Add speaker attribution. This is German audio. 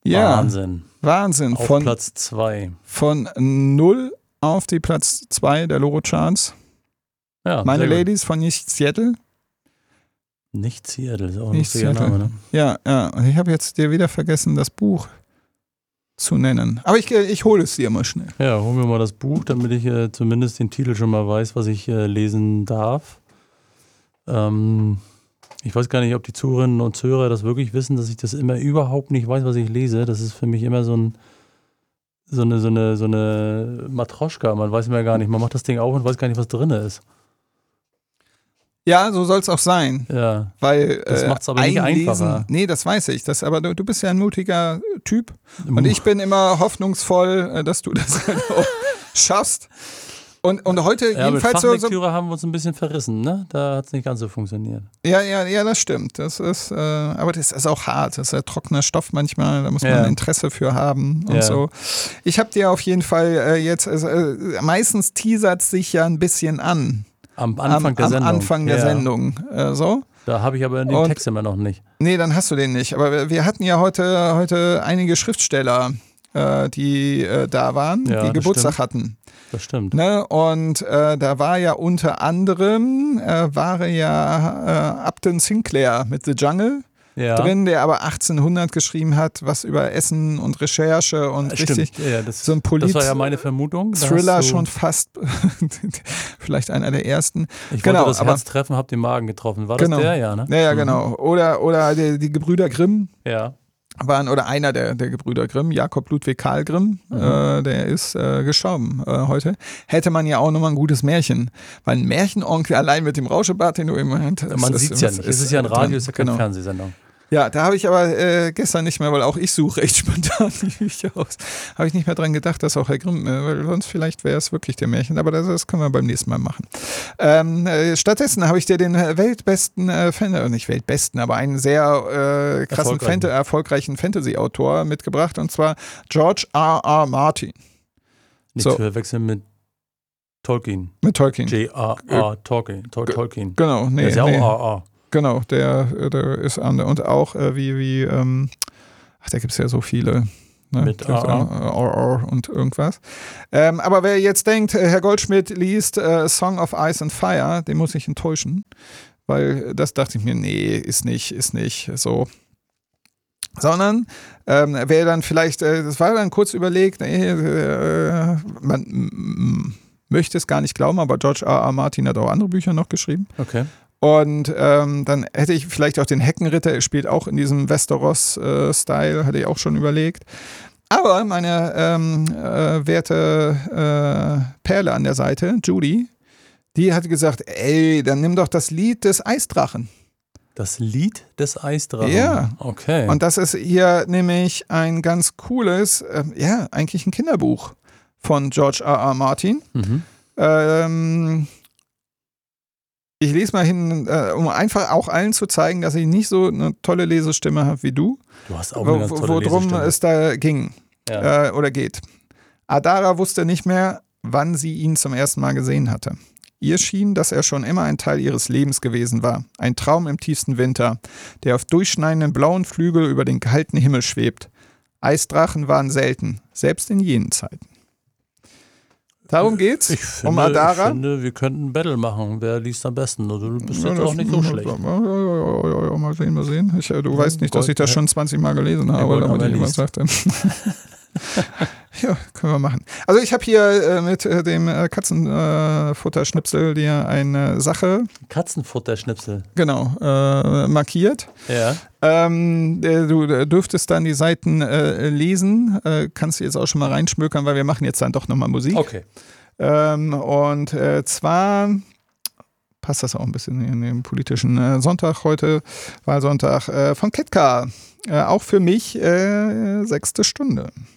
Speaker 1: Ja,
Speaker 2: Wahnsinn.
Speaker 1: Auf Platz 2.
Speaker 2: Von 0 auf die Platz 2 der Loro-Charts.
Speaker 1: Ja,
Speaker 2: Meine Ladies von Nicht Seattle.
Speaker 1: Nicht Seattle, ist auch
Speaker 2: ein lustiger Name, ne? Ja. Und ich habe jetzt dir wieder vergessen, das Buch zu nennen. Aber ich hole es dir mal schnell.
Speaker 1: Ja, holen wir mal das Buch, damit ich zumindest den Titel schon mal weiß, was ich lesen darf. Ich weiß gar nicht, ob die Zuhörerinnen und Zuhörer das wirklich wissen, dass ich das immer überhaupt nicht weiß, was ich lese. Das ist für mich immer so eine Matroschka. Man weiß immer gar nicht. Man macht das Ding auf und weiß gar nicht, was drin ist.
Speaker 2: Ja, so soll es auch sein.
Speaker 1: Ja.
Speaker 2: Weil
Speaker 1: das macht es aber nicht einfacher.
Speaker 2: Nee, das weiß ich. Aber du bist ja ein mutiger Typ. Und ich bin immer hoffnungsvoll, dass du das halt auch schaffst. Und heute
Speaker 1: ja,
Speaker 2: jedenfalls
Speaker 1: mit Fachlektüre haben wir uns ein bisschen verrissen, ne? Da hat es nicht ganz so funktioniert.
Speaker 2: Ja, das stimmt. Das ist, aber das ist auch hart. Das ist ja trockener Stoff manchmal. Da muss man Interesse für haben und so. Ich habe dir auf jeden Fall jetzt, meistens teasert es sich ja ein bisschen an.
Speaker 1: Am Anfang der Sendung.
Speaker 2: So.
Speaker 1: Da habe ich aber den Text immer noch nicht.
Speaker 2: Nee, dann hast du den nicht. Aber wir hatten ja heute einige Schriftsteller, die da waren, die Geburtstag hatten.
Speaker 1: Das stimmt.
Speaker 2: Ne? Und da war ja unter anderem Upton Sinclair mit The Jungle drin, der aber 1800 geschrieben hat, was über Essen und Recherche und richtig so ein
Speaker 1: das war ja meine Vermutung.
Speaker 2: Thriller schon fast, vielleicht einer der ersten.
Speaker 1: Ich wollte das Herz treffen, hab den Magen getroffen. War das der? Ja, ne?
Speaker 2: Ja, genau. Oder die Gebrüder Grimm.
Speaker 1: Ja.
Speaker 2: Oder einer der Gebrüder Grimm, Jakob Ludwig Karl Grimm, der ist gestorben heute. Hätte man ja auch nochmal ein gutes Märchen, weil ein Märchenonkel allein mit dem Rauschebart, den du eben hast.
Speaker 1: Man sieht es ja nicht. Es ist ja ein Radio, es ist ja keine Fernsehsendung.
Speaker 2: Ja, da habe ich aber gestern nicht mehr, weil auch ich suche recht spontan die Bücher aus, habe ich nicht mehr dran gedacht, dass auch Herr Grimm, weil sonst vielleicht wäre es wirklich der Märchen, aber das können wir beim nächsten Mal machen. Stattdessen habe ich dir den weltbesten, nicht weltbesten, aber einen sehr krassen, erfolgreichen Fantasy-Autor mitgebracht, und zwar George R.R. Martin.
Speaker 1: Nicht zu verwechseln mit Tolkien.
Speaker 2: Mit Tolkien.
Speaker 1: J.R.R. Tolkien.
Speaker 2: Genau,
Speaker 1: nee. Der ist ja auch R.R.
Speaker 2: Genau, der ist an der, und auch da gibt es ja so viele. Ne?
Speaker 1: Mit
Speaker 2: RR und irgendwas. Aber wer jetzt denkt, Herr Goldschmidt liest Song of Ice and Fire, den muss ich enttäuschen, weil das dachte ich mir, nee, ist nicht so. Sondern wer dann vielleicht, das war dann kurz überlegt, man möchte es gar nicht glauben, aber George R.R. Martin hat auch andere Bücher noch geschrieben.
Speaker 1: Okay.
Speaker 2: Und dann hätte ich vielleicht auch den Heckenritter, er spielt auch in diesem Westeros-Style, hatte ich auch schon überlegt. Aber meine werte Perle an der Seite, Judy, die hat gesagt, ey, dann nimm doch das Lied des Eisdrachen.
Speaker 1: Das Lied des Eisdrachen?
Speaker 2: Ja.
Speaker 1: Okay.
Speaker 2: Und das ist hier nämlich ein ganz cooles, eigentlich ein Kinderbuch von George R.R. Martin. Ich lese mal hin, um einfach auch allen zu zeigen, dass ich nicht so eine tolle Lesestimme habe wie du.
Speaker 1: Du hast auch eine ganz tolle Lesestimme.
Speaker 2: Worum es da ging oder geht. Adara wusste nicht mehr, wann sie ihn zum ersten Mal gesehen hatte. Ihr schien, dass er schon immer ein Teil ihres Lebens gewesen war. Ein Traum im tiefsten Winter, der auf durchschneidenden blauen Flügel über den kalten Himmel schwebt. Eisdrachen waren selten, selbst in jenen Zeiten. Darum geht's, um Adara.
Speaker 1: Ich finde, wir könnten ein Battle machen. Wer liest am besten? Du bist jetzt auch nicht so schlecht.
Speaker 2: Ja, mal sehen. Du weißt nicht, dass ich das schon 20 Mal gelesen habe, damit ich jemand sagte. Ja, können wir machen. Also ich habe hier mit dem Katzenfutterschnipsel dir eine Sache.
Speaker 1: Katzenfutterschnipsel?
Speaker 2: Genau, markiert.
Speaker 1: Ja.
Speaker 2: Du dürftest dann die Seiten lesen. Kannst du jetzt auch schon mal reinschmökern, weil wir machen jetzt dann doch nochmal Musik.
Speaker 1: Okay.
Speaker 2: Und zwar passt das auch ein bisschen in den politischen Sonntag heute, Wahlsonntag von Ketka. Auch für mich 6. Stunde.